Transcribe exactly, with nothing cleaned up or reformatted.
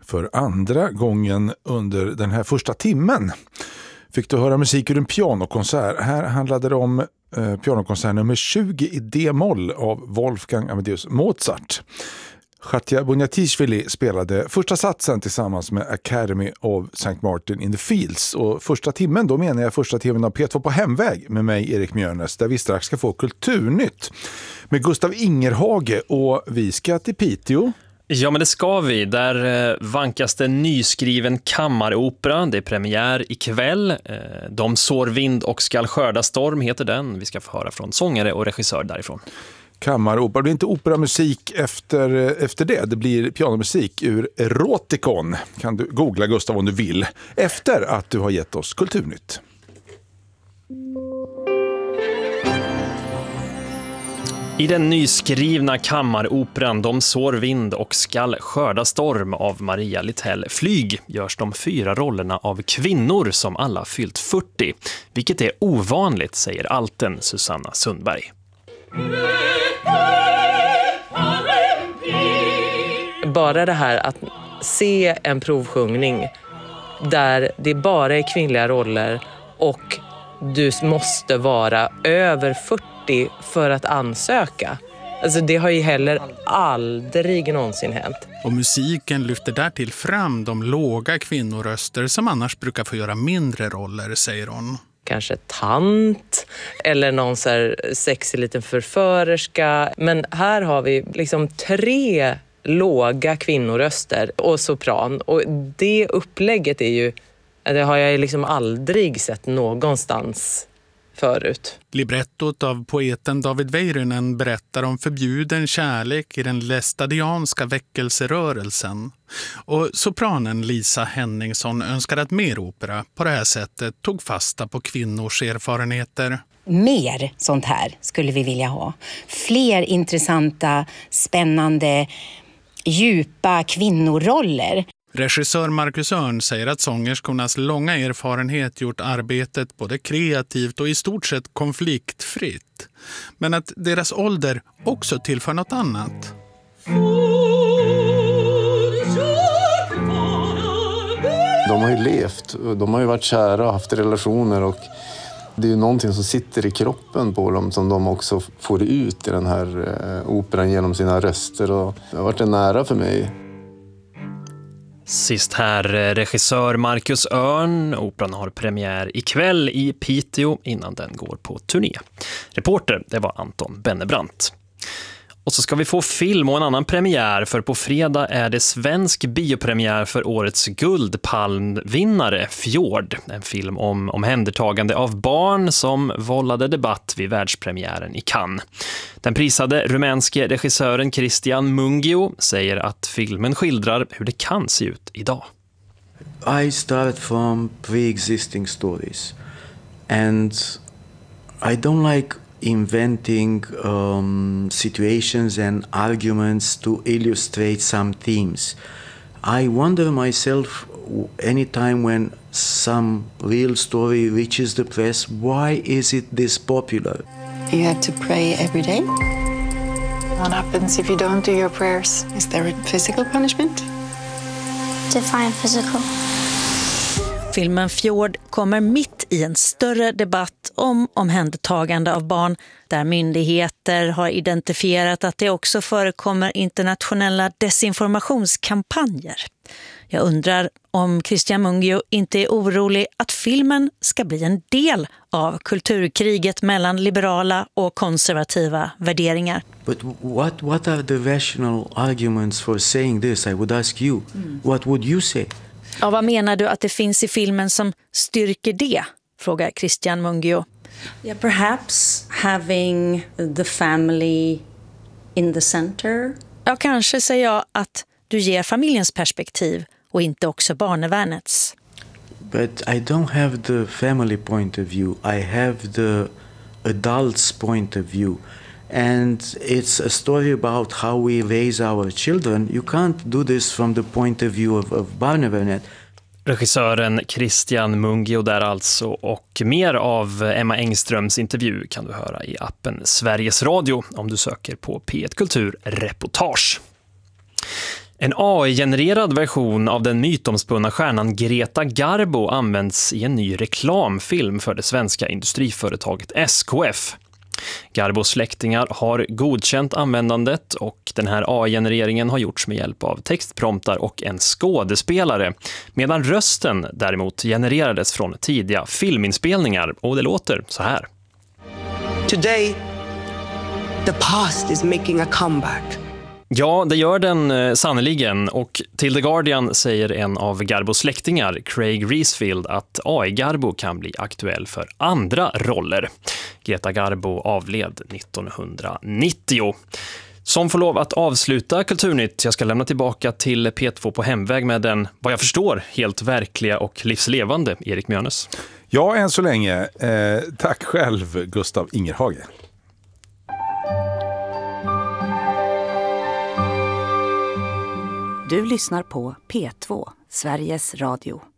För andra gången under den här första timmen fick du höra musik ur en pianokonsert. Här handlade det om eh, pianokonsert nummer tjugo i D-moll av Wolfgang Amadeus Mozart. Katja Bunjatishvili spelade första satsen tillsammans med Academy of Saint Martin in the Fields. Och första timmen, då menar jag första timmen av P två på hemväg med mig, Erik Mjörnes, där vi strax ska få Kulturnytt med Gustav Ingerhage, och vi ska till Piteå. Ja, men det ska vi. Där vankas det nyskriven kammaropera. Det är premiär ikväll. De sår vind och skall skörda storm heter den. Vi ska få höra från sångare och regissör därifrån. Kammaropera. Det blir inte operamusik efter, efter det. Det blir pianomusik ur Erotikon. Kan du googla, Gustav, om du vill. Efter att du har gett oss Kulturnytt. I den nyskrivna kammaroperan De sår vind och skall skörda storm av Maria Littell Flyg görs de fyra rollerna av kvinnor som alla fyllt fyrtio, vilket är ovanligt, säger alten Susanna Sundberg. Bara det här att se en provsjungning där det bara är kvinnliga roller och du måste vara över fyrtio för att ansöka. Alltså det har ju heller aldrig någonsin hänt. Och musiken lyfter därtill fram de låga kvinnoröster som annars brukar få göra mindre roller, säger hon. Kanske tant eller någon så här sexig liten förförerska. Men här har vi liksom tre låga kvinnoröster och sopran. Och det upplägget är ju, det har jag liksom aldrig sett någonstans förut. Librettot av poeten David Väyrynen berättar om förbjuden kärlek i den lästadianska väckelserörelsen. Och sopranen Lisa Henningsson önskade att mer opera på det här sättet tog fasta på kvinnors erfarenheter. Mer sånt här skulle vi vilja ha. Fler intressanta, spännande, djupa kvinnoroller. Regissör Marcus Örn säger att sångerskornas långa erfarenhet gjort arbetet både kreativt och i stort sett konfliktfritt. Men att deras ålder också tillför något annat. De har ju levt, de har ju varit kära och haft relationer, och det är ju någonting som sitter i kroppen på dem som de också får ut i den här operan genom sina röster, och det har varit en ära för mig. Sist här regissör Marcus Örn. Operan har premiär ikväll i Piteå innan den går på turné. Reporter, det var Anton Bennebrant. Och så ska vi få film och en annan premiär, för på fredag är det svensk biopremiär för årets Guldpalmvinnare Fjord. En film om omhändertagande av barn som vållade debatt vid världspremiären i Cannes. Den prisade rumänske regissören Cristian Mungiu säger att filmen skildrar hur det kan se ut idag. I start from pre-existing stories, and I don't like inventing um, situations and arguments to illustrate some themes. I wonder myself anytime when some real story reaches the press, why is it this popular? You have to pray every day. What happens if you don't do your prayers? Is there a physical punishment? Define physical. Filmen Fjord kommer mitt i en större debatt om omhändertagande av barn, där myndigheter har identifierat att det också förekommer internationella desinformationskampanjer. Jag undrar om Cristian Mungiu inte är orolig att filmen ska bli en del av kulturkriget mellan liberala och konservativa värderingar. But what what are the rational arguments for saying this? I would ask you. Mm. What would you say? Ja, vad menar du att det finns i filmen som styrker det? Frågar Cristian Mungiu. Yeah, perhaps having the family in the center. Ja, kanske säger jag att du ger familjens perspektiv och inte också barnevärnets. But I don't have the family point of view. I have the adults point of view. And it's a story about how we raise our children. You can't do this from the point of view of, of barnevärnet. Regissören Cristian Mungiu där alltså, och mer av Emma Engströms intervju kan du höra i appen Sveriges Radio om du söker på P ett Kultur reportage. En A I-genererad version av den mytomspunna stjärnan Greta Garbo används i en ny reklamfilm för det svenska industriföretaget S K F. Garbos släktingar har godkänt användandet och den här A I-genereringen har gjorts med hjälp av textpromptar och en skådespelare, medan rösten däremot genererades från tidiga filminspelningar och det låter så här. Today, the past is making a comeback. Ja, det gör den eh, sannoliken, och till The Guardian säger en av Garbos släktingar, Craig Reesfield, att A I-Garbo kan bli aktuell för andra roller. Greta Garbo avled nittonhundranittio. Som får lov att avsluta Kulturnytt. Jag ska lämna tillbaka till P två på hemväg med den, vad jag förstår, helt verkliga och livslevande Erik Mjörnes. Ja, än så länge. Eh, tack själv, Gustav Ingerhage. Du lyssnar på P två, Sveriges Radio.